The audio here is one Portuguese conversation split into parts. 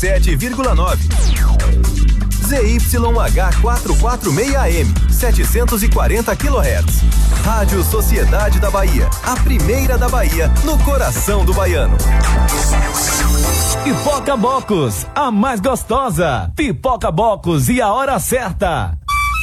97,9. ZYH 446M, 740 kHz. Rádio Sociedade da Bahia, a primeira da Bahia, no coração do baiano. Pipoca Bocos, a mais gostosa. Pipoca Bocos e a hora certa.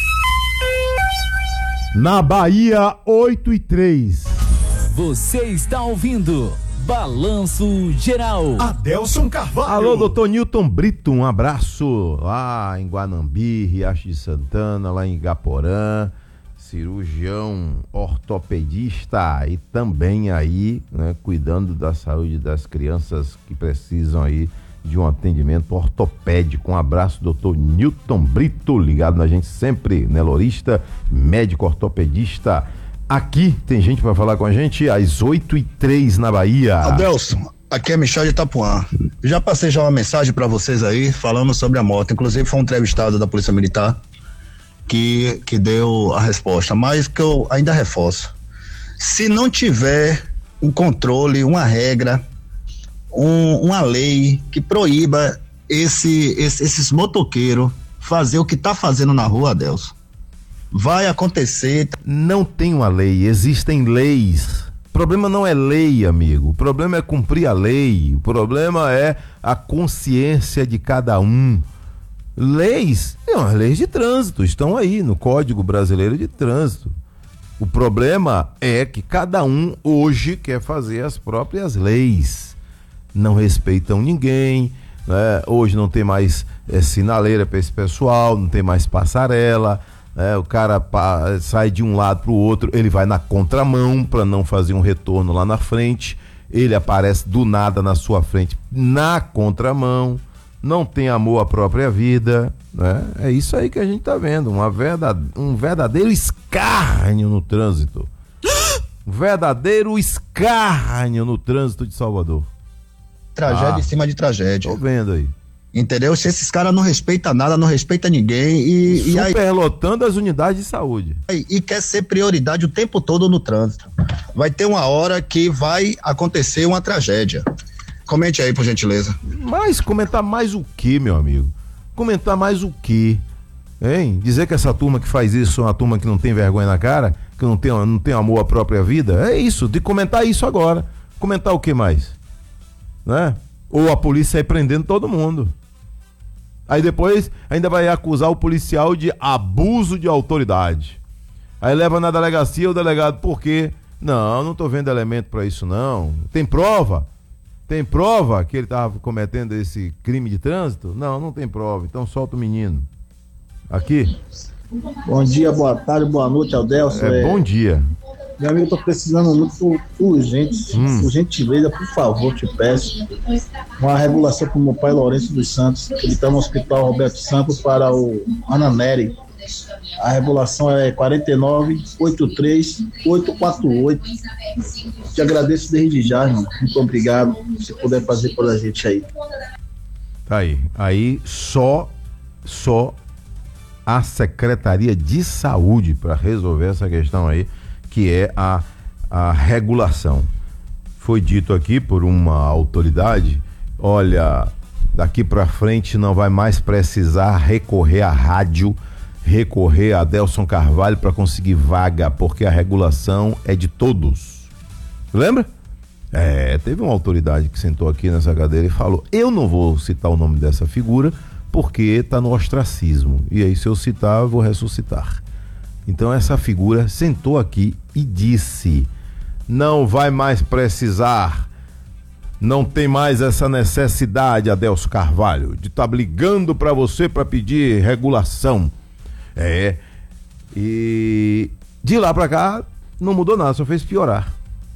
Na Bahia, 8h03. Você está ouvindo Balanço Geral. Adelson Carvalho. Alô, doutor Newton Brito, um abraço lá em Guanambi, Riacho de Santana, lá em Igaporã, cirurgião ortopedista e também aí, né, cuidando da saúde das crianças que precisam aí de um atendimento ortopédico. Um abraço, doutor Newton Brito, ligado na gente sempre, nelorista, médico ortopedista. Aqui tem gente para falar com a gente às 8h03 na Bahia. Adelson, aqui é Michel de Itapuã. Já passei uma mensagem para vocês aí falando sobre a moto. Inclusive foi um entrevistado da Polícia Militar que deu a resposta, mas que eu ainda reforço. Se não tiver um controle, uma regra, uma lei que proíba esses motoqueiros fazer o que tá fazendo na rua, Adelson, vai acontecer. Não tem uma lei, existem leis. O problema não é lei, amigo. O problema é cumprir a lei. O problema é a consciência de cada um. Leis, as leis de trânsito estão aí no Código Brasileiro de Trânsito. O problema é que cada um hoje quer fazer as próprias leis. Não respeitam ninguém, né? Hoje não tem mais sinaleira para esse pessoal, não tem mais passarela. O cara sai de um lado para o outro, ele vai na contramão para não fazer um retorno lá na frente, ele aparece do nada na sua frente na contramão, não tem amor à própria vida, né? É isso aí que a gente tá vendo, um verdadeiro escárnio no trânsito. Um verdadeiro escárnio no trânsito de Salvador. Tragédia em cima de tragédia. Tô vendo aí. Entendeu? Se esses caras não respeitam nada, não respeitam ninguém e superlotando as unidades de saúde. E quer ser prioridade o tempo todo no trânsito. Vai ter uma hora que vai acontecer uma tragédia. Comente aí, por gentileza. Mas comentar mais o que, meu amigo? Comentar mais o que? Hein? Dizer que essa turma que faz isso é uma turma que não tem vergonha na cara, que não tem amor à própria vida? É isso, de comentar isso agora. Comentar o que mais? Né? Ou a polícia aí prendendo todo mundo. Aí depois ainda vai acusar o policial de abuso de autoridade. Aí leva na delegacia o delegado, por quê? Não tô vendo elemento pra isso não. Tem prova? Tem prova que ele tava cometendo esse crime de trânsito? Não tem prova, então solta o menino. Aqui. Bom dia, boa tarde, boa noite, Adelson. Bom dia. Meu amigo, eu tô precisando muito urgente, por gentileza, por favor, te peço, uma regulação para o meu pai Lourenço dos Santos, ele está no Hospital Roberto Santos para o Ananeri. A regulação é 4983848. Te agradeço desde já, irmão. Muito obrigado. Se puder fazer por a gente aí. Tá aí só a Secretaria de Saúde para resolver essa questão aí, que é a regulação. Foi dito aqui por uma autoridade, olha, daqui para frente não vai mais precisar recorrer à rádio, recorrer a Adelson Carvalho para conseguir vaga, porque a regulação é de todos. Lembra? Teve uma autoridade que sentou aqui nessa cadeira e falou, eu não vou citar o nome dessa figura porque tá no ostracismo, e aí se eu citar eu vou ressuscitar. Então essa figura sentou aqui e disse, não vai mais precisar, não tem mais essa necessidade, Adelson Carvalho, de estar ligando para você para pedir regulação. E de lá para cá não mudou nada, só fez piorar.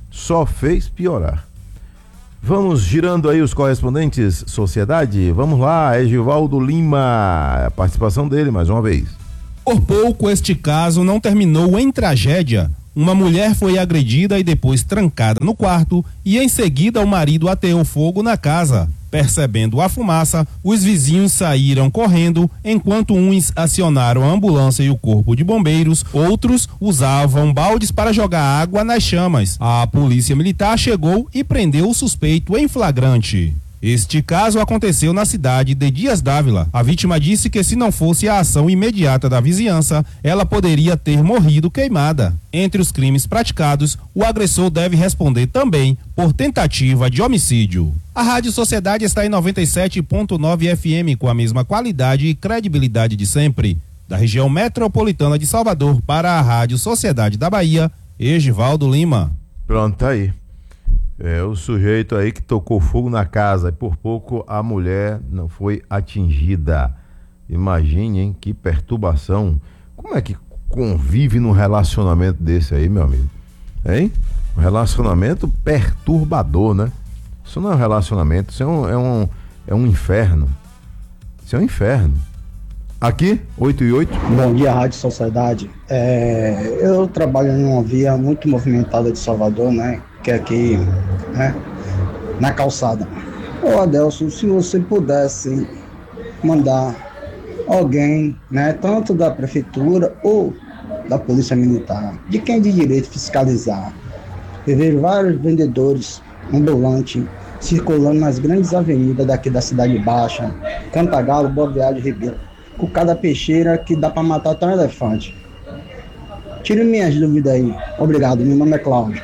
Vamos girando aí os correspondentes Sociedade. Vamos lá, Egivaldo Lima, a participação dele mais uma vez. Por pouco este caso não terminou em tragédia. Uma mulher foi agredida e depois trancada no quarto e em seguida o marido ateou fogo na casa. Percebendo a fumaça, os vizinhos saíram correndo, enquanto uns acionaram a ambulância e o corpo de bombeiros, outros usavam baldes para jogar água nas chamas. A polícia militar chegou e prendeu o suspeito em flagrante. Este caso aconteceu na cidade de Dias Dávila. A vítima disse que se não fosse a ação imediata da vizinhança, ela poderia ter morrido queimada. Entre os crimes praticados, o agressor deve responder também por tentativa de homicídio. A Rádio Sociedade está em 97.9 FM com a mesma qualidade e credibilidade de sempre. Da região metropolitana de Salvador para a Rádio Sociedade da Bahia, Egivaldo Lima. Pronto, tá aí. É o sujeito aí que tocou fogo na casa e por pouco a mulher não foi atingida. Imagine, hein? Que perturbação. Como é que convive num relacionamento desse aí, meu amigo? Hein? Um relacionamento perturbador, né? Isso não é um relacionamento, isso é um inferno. Isso é um inferno. Aqui, 8 e 8. Bom dia, Rádio Sociedade. Eu trabalho em uma via muito movimentada de Salvador, né? Que é aqui, né? Na calçada. Ô Adelson, se você pudesse mandar alguém, né? Tanto da prefeitura ou da polícia militar, de quem de direito fiscalizar. Eu vejo vários vendedores ambulantes circulando nas grandes avenidas daqui da Cidade Baixa, Cantagalo, Boa Viagem, Ribeira, com cada peixeira que dá para matar até um elefante. Tire minhas dúvidas aí. Obrigado, meu nome é Cláudio.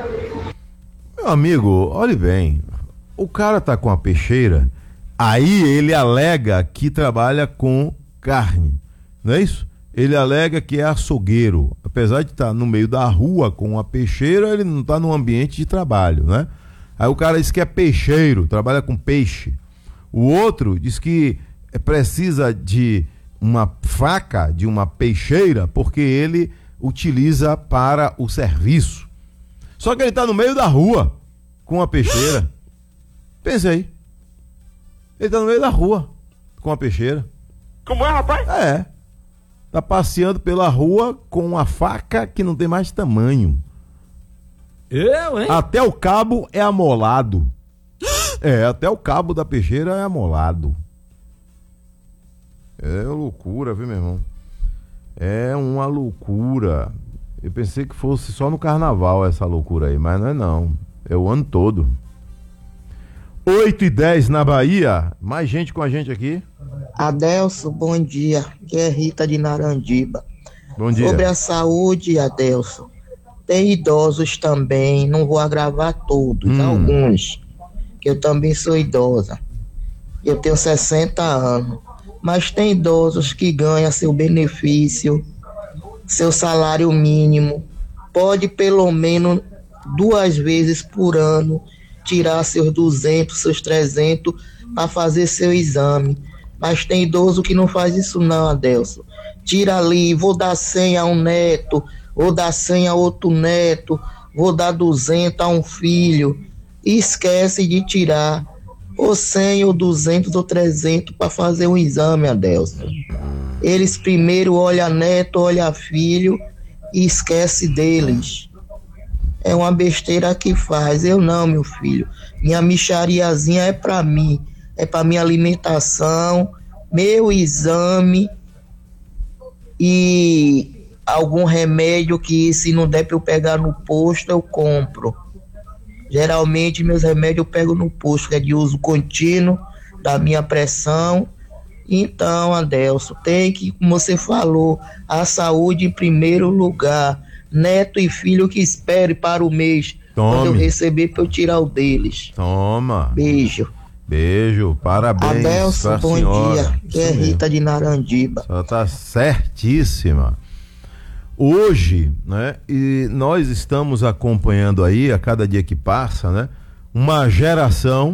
Meu amigo, olhe bem, o cara tá com a peixeira, aí ele alega que trabalha com carne, não é isso? Ele alega que é açougueiro, apesar de estar no meio da rua com a peixeira, ele não está num ambiente de trabalho, né? Aí o cara diz que é peixeiro, trabalha com peixe. O outro diz que precisa de uma faca, de uma peixeira, porque ele utiliza para o serviço. Só que ele está no meio da rua com a peixeira. Pensa aí. Ele está no meio da rua com a peixeira. Como é, rapaz? Tá passeando pela rua com uma faca que não tem mais tamanho. Eu, hein? Até o cabo é amolado. Até o cabo da peixeira é amolado. É loucura, viu, meu irmão? É uma loucura. Eu pensei que fosse só no carnaval essa loucura aí, mas não é não. É o ano todo. 8h10 na Bahia. Mais gente com a gente aqui. Adelson, bom dia. Aqui é Rita de Narandiba. Bom dia. Sobre a saúde, Adelson, tem idosos também, não vou agravar todos, alguns, que eu também sou idosa. Eu tenho 60 anos, mas tem idosos que ganham seu benefício, seu salário mínimo, pode pelo menos 2 vezes por ano tirar seus 200, seus 300 para fazer seu exame. Mas tem idoso que não faz isso não, Adelson. Tira ali, vou dar 100 a um neto, vou dar 100 a outro neto, vou dar 200 a um filho. E esquece de tirar ou 100 ou 200 ou 300 para fazer um exame, Adelson. Eles primeiro olham neto, olham filho e esquece deles. É uma besteira que faz. Eu não, meu filho. Minha mixariazinha é para mim. É para minha alimentação, meu exame e algum remédio que se não der para eu pegar no posto, eu compro. Geralmente meus remédios eu pego no posto, que é de uso contínuo, da minha pressão. Então, Adelson, tem que, como você falou, a saúde em primeiro lugar. Neto e filho que espere para o mês, quando eu receber, para eu tirar o deles. Toma. Beijo, parabéns. Adelson, bom senhora. dia. Que é Rita de Narandiba. Ela tá certíssima. Hoje, né, e nós estamos acompanhando aí, a cada dia que passa, né, uma geração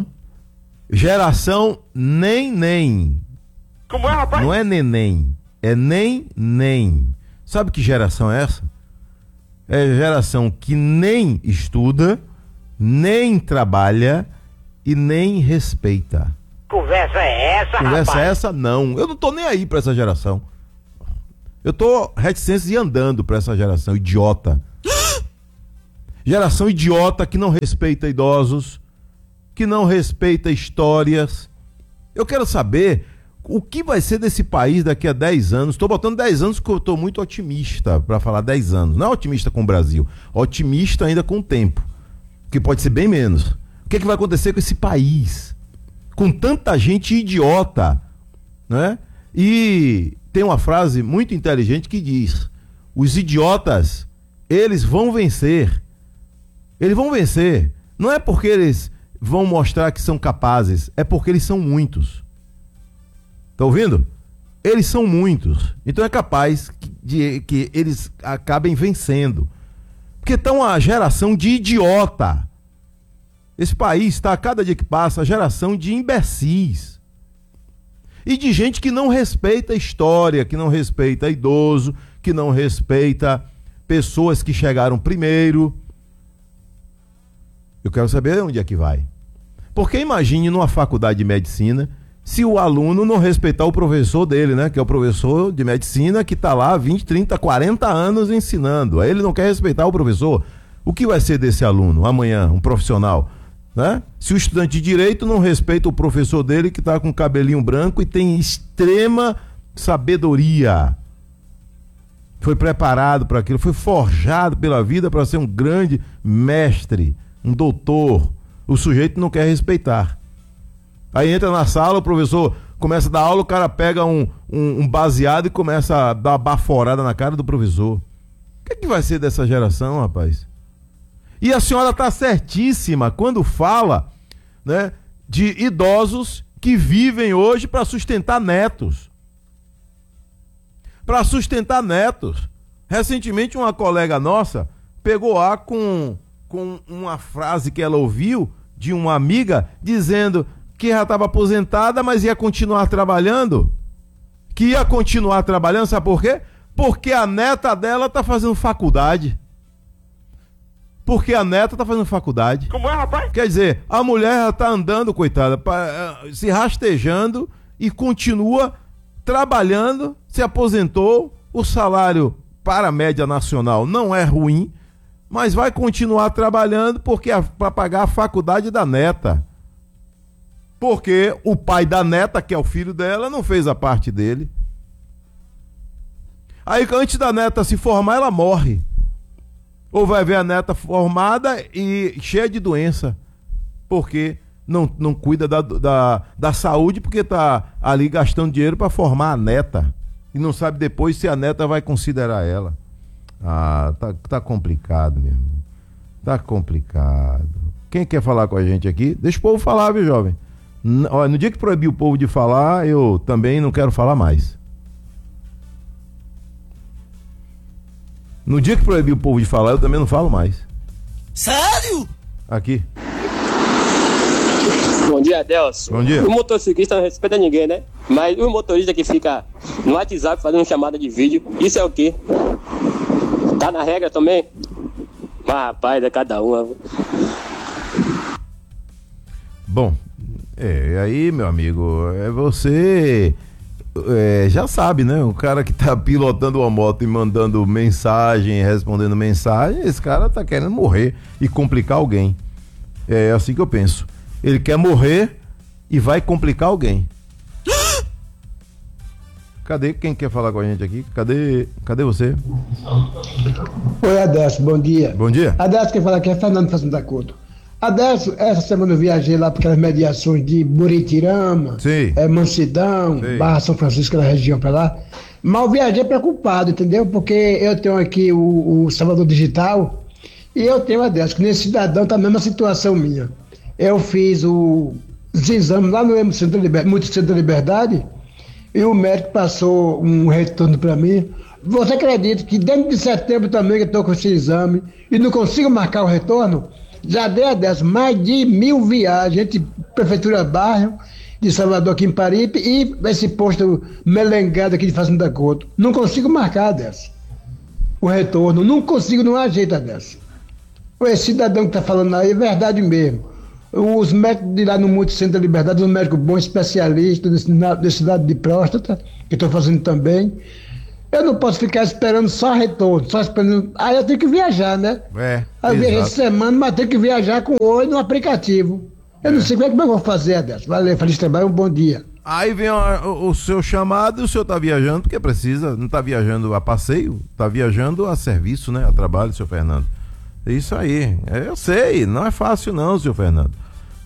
nem. Como é, rapaz? Não é neném, é nem. Sabe que geração é essa? É a geração que nem estuda, nem trabalha e nem respeita. Conversa é essa, Conversa rapaz? é essa, não. Eu não tô nem aí pra essa geração. Eu tô reticência e andando pra essa geração idiota. Geração idiota que não respeita idosos, que não respeita histórias. Eu quero saber o que vai ser desse país daqui a 10 anos. Tô botando 10 anos porque eu tô muito otimista pra falar 10 anos. Não é otimista com o Brasil, otimista ainda com o tempo, que pode ser bem menos. O que é que vai acontecer com esse país? com tanta gente idiota, né? E tem uma frase muito inteligente que diz: os idiotas, eles vão vencer. Eles vão vencer. Não é porque eles vão mostrar que são capazes, é porque eles são muitos. Tá ouvindo? Eles são muitos. Então é capaz de que eles acabem vencendo. Porque está uma geração de idiota. Esse país está, a cada dia que passa, a geração de imbecis. E de gente que não respeita a história, que não respeita idoso, que não respeita pessoas que chegaram primeiro. Eu quero saber onde é que vai. Porque imagine numa faculdade de medicina, se o aluno não respeitar o professor dele, né? Que é o professor de medicina que está lá há 20, 30, 40 anos ensinando. Aí ele não quer respeitar o professor. O que vai ser desse aluno amanhã, um profissional? Né? Se o estudante de direito não respeita o professor dele que está com cabelinho branco e tem extrema sabedoria. Foi preparado para aquilo, foi forjado pela vida para ser um grande mestre, um doutor. O sujeito não quer respeitar. Aí entra na sala, o professor começa a dar aula, o cara pega um baseado e começa a dar uma baforada na cara do professor. O que vai ser dessa geração, rapaz? E a senhora está certíssima quando fala, né, de idosos que vivem hoje para sustentar netos. Para sustentar netos. Recentemente uma colega nossa pegou a com uma frase que ela ouviu de uma amiga dizendo que já estava aposentada, mas ia continuar trabalhando. Que ia continuar trabalhando, sabe por quê? Porque a neta dela está fazendo faculdade. Porque a neta está fazendo faculdade. Como é, rapaz? Quer dizer, a mulher já está andando, coitada, se rastejando e continua trabalhando, se aposentou, o salário para a média nacional não é ruim, mas vai continuar trabalhando para pagar a faculdade da neta. Porque o pai da neta, que é o filho dela, não fez a parte dele. Aí antes da neta se formar, ela morre. Ou vai ver a neta formada e cheia de doença. Porque não cuida da saúde, porque tá ali gastando dinheiro para formar a neta. E não sabe depois se a neta vai considerar ela. Ah, tá complicado mesmo. Tá complicado. Quem quer falar com a gente aqui? Deixa o povo falar, viu, jovem? No dia que proibir o povo de falar, eu também não quero falar mais. No dia que proibir o povo de falar, eu também não falo mais. Sério? Aqui. Bom dia, Adelson. Bom dia. O motorcista não respeita ninguém, né? Mas o motorista que fica no WhatsApp fazendo chamada de vídeo, isso é o quê? Tá na regra também? Mas, rapaz, é cada uma. Bom, aí, meu amigo, você já sabe, né? O cara que tá pilotando uma moto e mandando mensagem, respondendo mensagem, esse cara tá querendo morrer e complicar alguém. É assim que eu penso. Ele quer morrer e vai complicar alguém. Cadê quem quer falar com a gente aqui? Cadê você? Oi, Adelson, bom dia. Bom dia. Adelson, quem fala aqui é Fernando Fazenda da Couto. Adelson, essa semana eu viajei lá para aquelas mediações de Buritirama, Mansidão, sim, Barra São Francisco, na região para lá. Mas eu viajei preocupado, entendeu? Porque eu tenho aqui o Salvador Digital e eu tenho, Adelson, que nesse cidadão está a mesma situação minha. Eu fiz os exames lá no Multicentro da Liberdade e o médico passou um retorno para mim. Você acredita que dentro de setembro também eu estou com esse exame e não consigo marcar o retorno? Já dei mais de 1000 viagens entre Prefeitura Bairro de Salvador aqui em Paripe e esse posto melengado aqui de Fazenda da Couto. Não consigo marcar dessa. O retorno, não consigo, não há jeito dessa. Esse cidadão que está falando aí é verdade mesmo. Os médicos de lá no Multicentro da Liberdade, os médicos bons, especialistas desse lado de próstata, que estou fazendo também. Eu não posso ficar esperando só retorno, só esperando. Aí eu tenho que viajar, né? Eu viajei essa semana, mas tenho que viajar com o oi no aplicativo. Eu não sei como é que eu vou fazer dessa. Valeu, feliz trabalho, um bom dia. Aí vem o seu chamado e o senhor tá viajando porque precisa, não tá viajando a passeio, tá viajando a serviço, né? A trabalho, senhor Fernando. É isso aí. Eu sei, não é fácil não, senhor Fernando.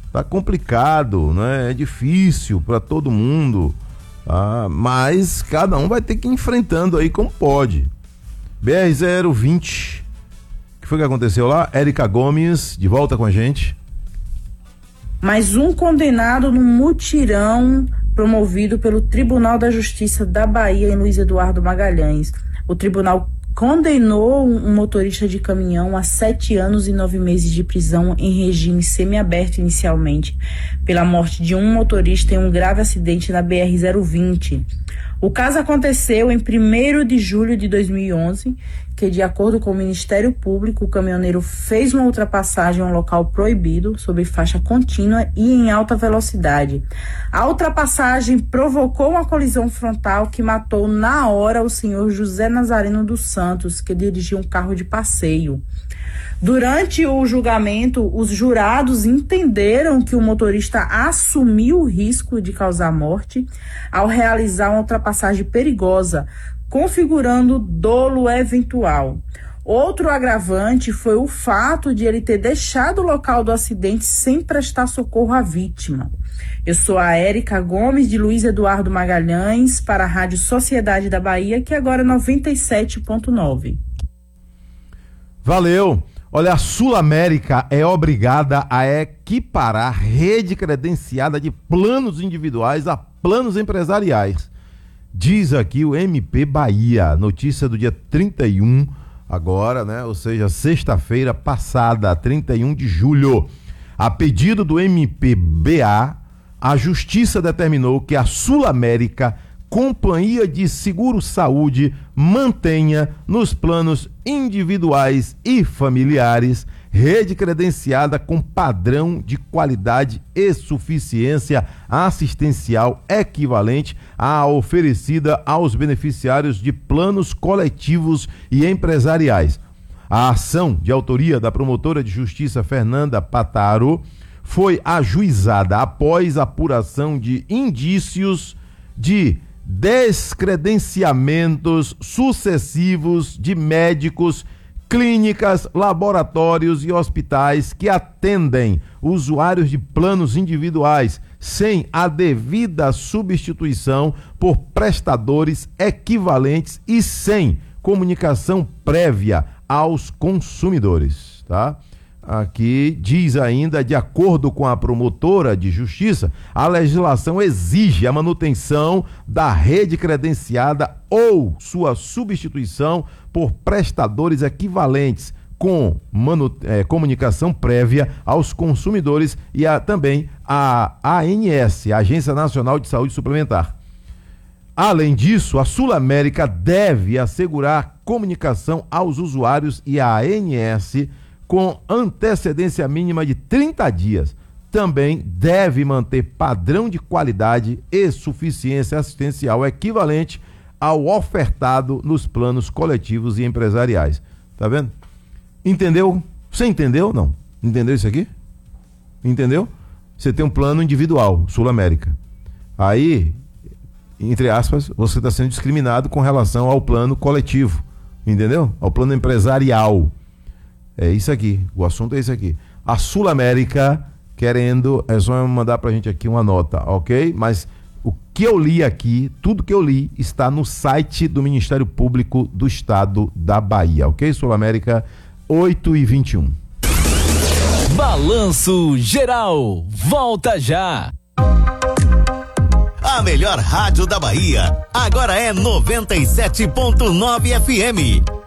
Tá complicado, né? É difícil para todo mundo, mas cada um vai ter que ir enfrentando aí como pode. BR-020, o que foi que aconteceu lá? Érica Gomes, de volta com a gente. Mais um condenado no mutirão promovido pelo Tribunal da Justiça da Bahia em Luiz Eduardo Magalhães. O tribunal condenou um motorista de caminhão a 7 anos e 9 meses de prisão em regime semiaberto inicialmente, pela morte de um motorista em um grave acidente na BR-020. O caso aconteceu em 1º de julho de 2011, que, de acordo com o Ministério Público, o caminhoneiro fez uma ultrapassagem em um local proibido, sob faixa contínua e em alta velocidade. A ultrapassagem provocou uma colisão frontal que matou na hora o senhor José Nazareno dos Santos, que dirigia um carro de passeio. Durante o julgamento, os jurados entenderam que o motorista assumiu o risco de causar morte ao realizar uma ultrapassagem perigosa, configurando dolo eventual. Outro agravante foi o fato de ele ter deixado o local do acidente sem prestar socorro à vítima. Eu sou a Érica Gomes, de Luiz Eduardo Magalhães, para a Rádio Sociedade da Bahia, que agora é 97.9. Valeu! Olha, a Sul América é obrigada a equiparar rede credenciada de planos individuais a planos empresariais. Diz aqui o MP Bahia, notícia do dia 31, agora, né? Ou seja, sexta-feira passada, 31 de julho. A pedido do MPBA, a Justiça determinou que a Sul América, Companhia de Seguro-Saúde, mantenha nos planos individuais e familiares rede credenciada com padrão de qualidade e suficiência assistencial equivalente à oferecida aos beneficiários de planos coletivos e empresariais. A ação, de autoria da promotora de justiça Fernanda Pataro, foi ajuizada após apuração de indícios de descredenciamentos sucessivos de médicos, clínicas, laboratórios e hospitais que atendem usuários de planos individuais sem a devida substituição por prestadores equivalentes e sem comunicação prévia aos consumidores, tá? Aqui diz ainda, de acordo com a promotora de justiça, a legislação exige a manutenção da rede credenciada ou sua substituição por prestadores equivalentes com comunicação prévia aos consumidores e também a ANS, a Agência Nacional de Saúde Suplementar. Além disso, a Sul América deve assegurar comunicação aos usuários e a ANS com antecedência mínima de 30 dias. Também deve manter padrão de qualidade e suficiência assistencial equivalente ao ofertado nos planos coletivos e empresariais. Tá vendo? Entendeu? Você entendeu? Não. Entendeu isso aqui? Entendeu? Você tem um plano individual, Sul América. Aí, entre aspas, você está sendo discriminado com relação ao plano coletivo. Entendeu? Ao plano empresarial. É isso aqui, o assunto é isso aqui. A Sul América querendo, é só mandar pra gente aqui uma nota, ok? Mas o que eu li aqui, tudo que eu li, está no site do Ministério Público do Estado da Bahia, ok? Sul América, 8h21. Balanço Geral, volta já. A melhor rádio da Bahia, agora é 97.9 FM.